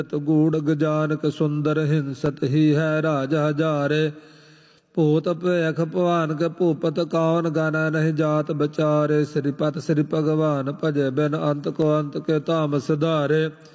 ਗੂੜ ਗਜਾਨਕ ਸੁੰਦਰ ਹਿੰਸਤ ਹੀ ਹੈ ਰਾਜ ਹਜ਼ਾਰੇ। ਭੂਤ ਭੇਖ ਭਵਾਨ ਕੇ ਭੂਪਤ ਕੌਣ ਗਾਨਾ ਨਹੀਂ ਜਾਤ ਬਚਾਰੇ। ਸ੍ਰੀਪਤ ਸ੍ਰੀ ਭਗਵਾਨ ਭਜੇ ਬਿਨ ਅੰਤ ਕੋ ਅੰਤ ਕੇ ਧਾਮ ਸਿਧਾਰੇ।